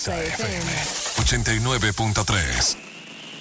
Exa FM 89.3.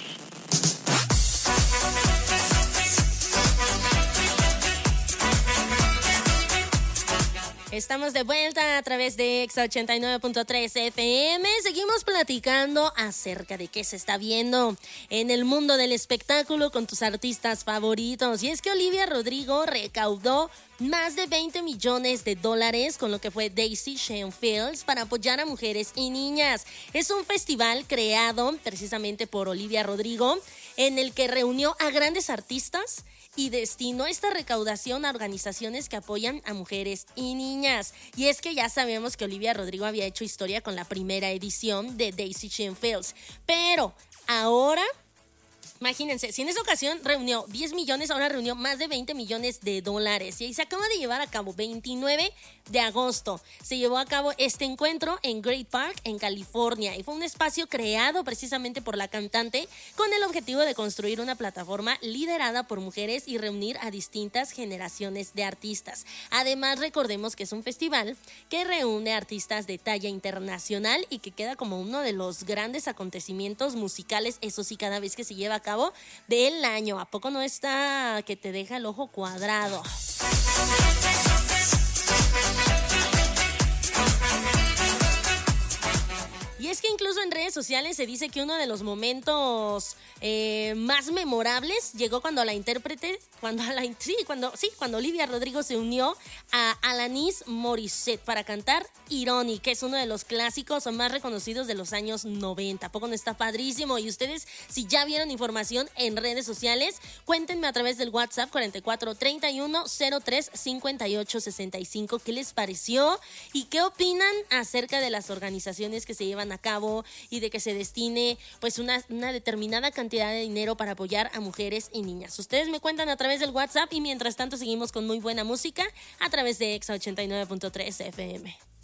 Estamos de vuelta a través de Exa 89.3 FM. Seguimos platicando acerca de qué se está viendo en el mundo del espectáculo con tus artistas favoritos. Y es que Olivia Rodrigo recaudó más de $20 millones con lo que fue Daisy Chain Fields para apoyar a mujeres y niñas. Es un festival creado precisamente por Olivia Rodrigo en el que reunió a grandes artistas y destinó esta recaudación a organizaciones que apoyan a mujeres y niñas. Y es que ya sabemos que Olivia Rodrigo había hecho historia con la primera edición de Daisy Chain Fields, pero ahora, imagínense, si en esa ocasión reunió 10 millones, ahora reunió más de $20 millones. Y ahí se acaba de llevar a cabo, 29 de agosto. Se llevó a cabo este encuentro en Great Park, en California. Y fue un espacio creado precisamente por la cantante con el objetivo de construir una plataforma liderada por mujeres y reunir a distintas generaciones de artistas. Además, recordemos que es un festival que reúne artistas de talla internacional y que queda como uno de los grandes acontecimientos musicales, eso sí, cada vez que se lleva a cabo del año. ¿A poco no está que te deja el ojo cuadrado? Y es que incluso en redes sociales se dice que uno de los momentos más memorables llegó cuando la intérprete, cuando Olivia Rodrigo se unió a Alanis Morissette para cantar Ironic, que es uno de los clásicos más reconocidos de los años 90. ¿A poco no está padrísimo? Y ustedes, si ya vieron información en redes sociales, cuéntenme a través del WhatsApp 44 31 03 58 65 qué les pareció y qué opinan acerca de las organizaciones que se llevan a cabo y de que se destine pues una determinada cantidad de dinero para apoyar a mujeres y niñas. Ustedes me cuentan a través del WhatsApp y mientras tanto seguimos con muy buena música a través de Exa 89.3 FM.